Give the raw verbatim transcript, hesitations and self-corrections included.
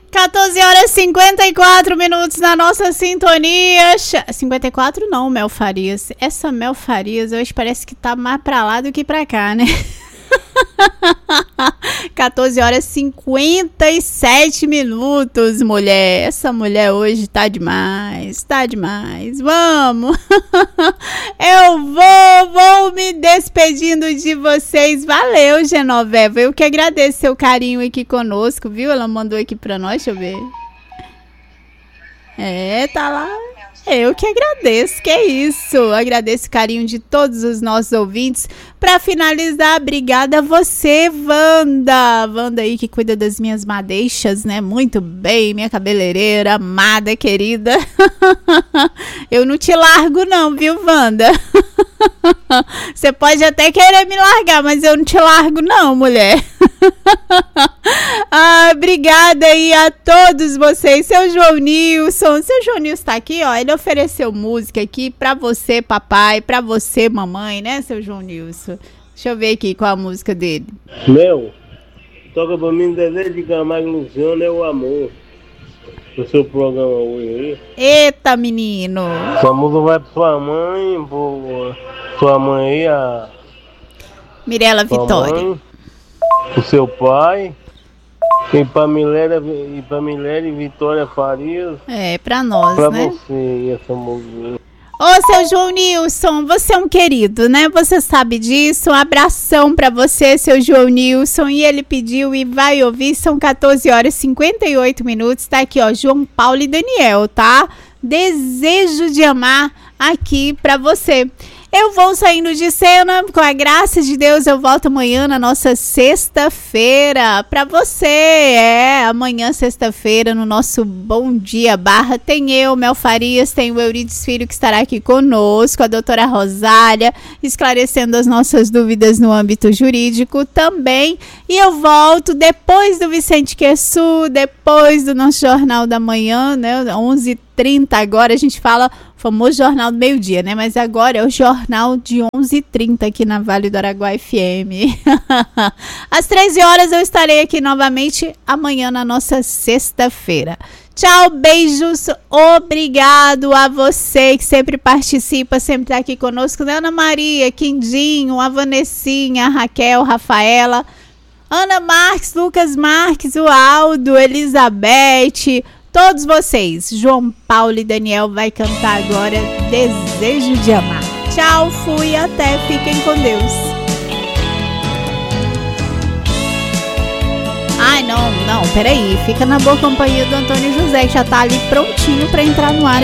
quatorze horas e cinquenta e quatro minutos na nossa sintonia. cinquenta e quatro não, Mel Farias. Essa Mel Farias hoje parece que tá mais pra lá do que pra cá, né? quatorze horas e cinquenta e sete minutos, mulher. Essa mulher hoje tá demais, tá demais. Vamos! Eu vou, vou me despedindo de vocês. Valeu, Genoveva. Eu que agradeço seu carinho aqui conosco, viu? Ela mandou aqui pra nós, deixa eu ver. É, tá lá. Eu que agradeço, que é isso. Agradeço o carinho de todos os nossos ouvintes. Para finalizar, obrigada a você, Wanda. Wanda aí que cuida das minhas madeixas, né? Muito bem, minha cabeleireira amada, querida. Eu não te largo não, viu, Wanda? Você pode até querer me largar, mas eu não te largo não, mulher. Ah, obrigada aí a todos vocês. Seu João Nilson, seu João Nilson tá aqui, ó. Ele ofereceu música aqui pra você, papai, pra você, mamãe, né, seu João Nilson? Deixa eu ver aqui qual a música dele. Meu, toca pra mim Zezé de Camargo e Luciano, é o amor. O seu programa hoje aí. Eita, menino. Essa música vai pra sua mãe, pro sua mãe aí, a Mirela Vitória. Mãe, pro seu pai. E pra Miléria, e pra Miléria e Vitória Farias. É, pra nós, pra né? Pra você, essa música. Ô, seu João Nilson, você é um querido, né? Você sabe disso. Um abração pra você, seu João Nilson. E ele pediu e vai ouvir. São quatorze horas e cinquenta e oito minutos. Tá aqui, ó, João Paulo e Daniel, tá? Desejo de amar aqui pra você. Eu vou saindo de cena, com a graça de Deus eu volto amanhã na nossa sexta-feira pra você, é, amanhã sexta-feira no nosso Bom Dia Barra tem eu, Mel Farias, tem o Eurides Filho que estará aqui conosco, a doutora Rosália, esclarecendo as nossas dúvidas no âmbito jurídico também, e eu volto depois do Vicente Quessu, depois do nosso Jornal da Manhã, né, onze e trinta agora, a gente fala o famoso Jornal do Meio-Dia, né? Mas agora é o Jornal de onze e trinta aqui na Vale do Araguaia F M. Às treze horas eu estarei aqui novamente amanhã na nossa sexta-feira. Tchau, beijos, obrigado a você que sempre participa, sempre está aqui conosco, né? Ana Maria, Quindinho, a Vanessinha, a Raquel, Rafaela, Ana Marques, Lucas Marques, o Aldo, Elizabeth, todos vocês. João Paulo e Daniel vai cantar agora Desejo de Amar. Tchau, fui, até, fiquem com Deus. Ai, não, não, peraí, fica na boa companhia do Antônio José, que já tá ali prontinho para entrar no ar.